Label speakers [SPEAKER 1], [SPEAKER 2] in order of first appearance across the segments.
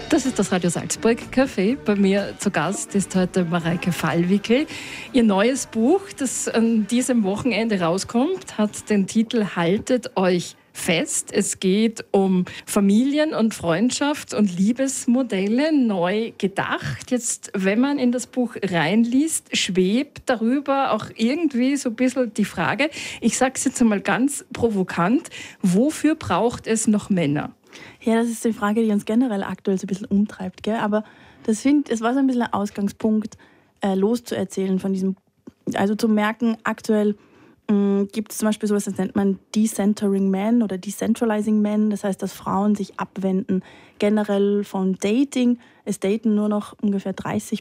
[SPEAKER 1] Das ist das Radio Salzburg Café. Bei mir zu Gast ist heute Mareike Fallwickel. Ihr neues Buch, das an diesem Wochenende rauskommt, hat den Titel Haltet euch fest. Es geht um Familien- und Freundschafts- und Liebesmodelle neu gedacht. Jetzt, wenn man in das Buch reinliest, schwebt darüber auch irgendwie so ein bisschen die Frage, ich sage es jetzt einmal ganz provokant, wofür braucht es noch Männer?
[SPEAKER 2] Ja, das ist die Frage, die uns generell aktuell so ein bisschen umtreibt. Gell? Aber es war so ein bisschen ein Ausgangspunkt, loszuerzählen von diesem, also zu merken, aktuell gibt es zum Beispiel sowas, das nennt man Decentering Men oder Decentralizing Men. Das heißt, dass Frauen sich abwenden generell von Dating. Es daten nur noch ungefähr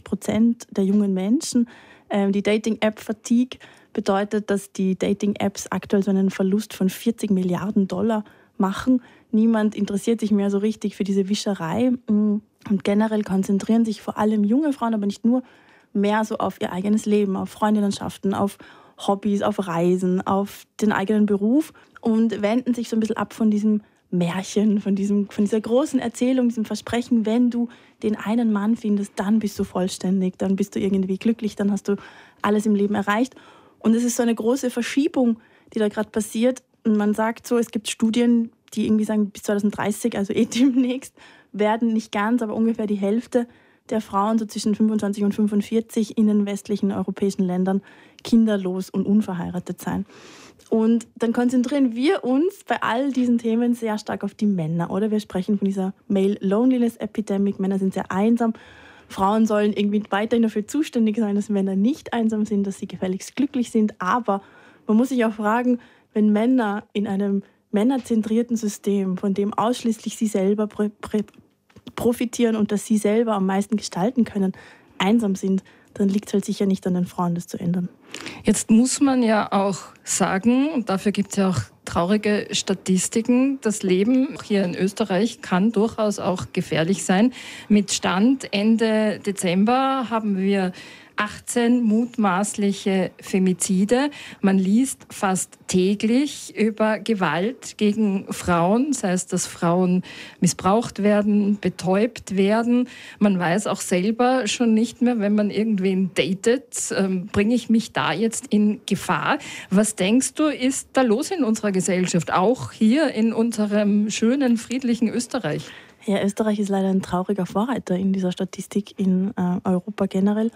[SPEAKER 2] 30% der jungen Menschen. Die Dating-App-Fatigue bedeutet, dass die Dating-Apps aktuell so einen Verlust von 40 Milliarden Dollar machen. Niemand interessiert sich mehr so richtig für diese Wischerei. Und generell konzentrieren sich vor allem junge Frauen, aber nicht nur, mehr so auf ihr eigenes Leben, auf Freundinnenschaften, auf Hobbys, auf Reisen, auf den eigenen Beruf und wenden sich so ein bisschen ab von diesem Märchen, von dieser großen Erzählung, diesem Versprechen, wenn du den einen Mann findest, dann bist du vollständig, dann bist du irgendwie glücklich, dann hast du alles im Leben erreicht. Und es ist so eine große Verschiebung, die da gerade passiert. Und man sagt so, es gibt Studien, die irgendwie sagen, bis 2030, also demnächst, werden nicht ganz, aber ungefähr die Hälfte der Frauen so zwischen 25 und 45 in den westlichen europäischen Ländern kinderlos und unverheiratet sein. Und dann konzentrieren wir uns bei all diesen Themen sehr stark auf die Männer, oder? Wir sprechen von dieser Male Loneliness Epidemic. Männer sind sehr einsam. Frauen sollen irgendwie weiterhin dafür zuständig sein, dass Männer nicht einsam sind, dass sie gefälligst glücklich sind. Aber man muss sich auch fragen, wenn Männer in einem männerzentrierten System, von dem ausschließlich sie selber profitieren und dass sie selber am meisten gestalten können, einsam sind, dann liegt es halt sicher nicht an den Frauen, das zu ändern.
[SPEAKER 1] Jetzt muss man ja auch sagen, und dafür gibt es ja auch traurige Statistiken, das Leben hier in Österreich kann durchaus auch gefährlich sein. Mit Stand Ende Dezember haben wir 18 mutmaßliche Femizide. Man liest fast täglich über Gewalt gegen Frauen, sei es, dass Frauen missbraucht werden, betäubt werden. Man weiß auch selber schon nicht mehr, wenn man irgendwen datet, bringe ich mich da jetzt in Gefahr. Was denkst du, ist da los in unserer Gesellschaft, auch hier in unserem schönen, friedlichen Österreich?
[SPEAKER 2] Ja, Österreich ist leider ein trauriger Vorreiter in dieser Statistik in Europa generell.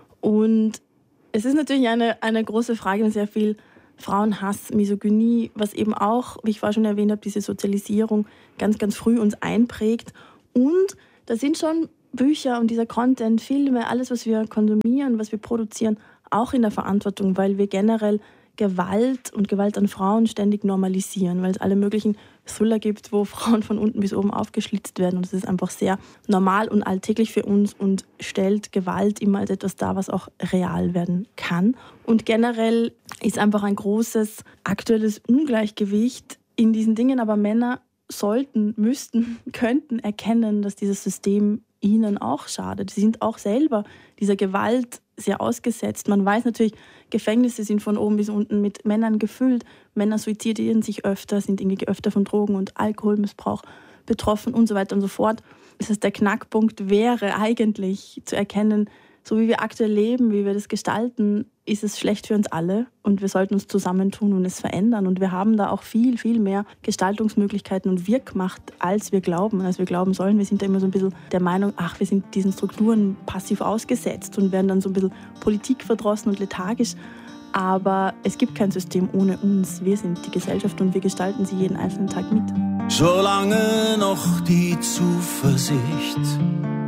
[SPEAKER 2] Und es ist natürlich eine große Frage mit sehr viel Frauenhass, Misogynie, was eben auch, wie ich vorher schon erwähnt habe, diese Sozialisierung ganz, ganz früh uns einprägt. Und da sind schon Bücher und dieser Content, Filme, alles, was wir konsumieren, was wir produzieren, auch in der Verantwortung, weil wir generell Gewalt und Gewalt an Frauen ständig normalisieren, weil es alle möglichen Thriller gibt, wo Frauen von unten bis oben aufgeschlitzt werden. Und das ist einfach sehr normal und alltäglich für uns und stellt Gewalt immer als etwas dar, was auch real werden kann. Und generell ist einfach ein großes aktuelles Ungleichgewicht in diesen Dingen, aber Männer sollten, müssten, könnten erkennen, dass dieses System ihnen auch schadet. Sie sind auch selber dieser Gewalt sehr ausgesetzt. Man weiß natürlich, Gefängnisse sind von oben bis unten mit Männern gefüllt. Männer suizidieren sich öfter, sind irgendwie öfter von Drogen- und Alkoholmissbrauch betroffen und so weiter und so fort. Das heißt, der Knackpunkt wäre eigentlich zu erkennen, so wie wir aktuell leben, wie wir das gestalten, ist es schlecht für uns alle und wir sollten uns zusammentun und es verändern. Und wir haben da auch viel, viel mehr Gestaltungsmöglichkeiten und Wirkmacht, als wir glauben sollen. Wir sind da immer so ein bisschen der Meinung, wir sind diesen Strukturen passiv ausgesetzt und werden dann so ein bisschen politikverdrossen und lethargisch. Aber es gibt kein System ohne uns. Wir sind die Gesellschaft und wir gestalten sie jeden einzelnen Tag mit.
[SPEAKER 3] Solange noch die Zuversicht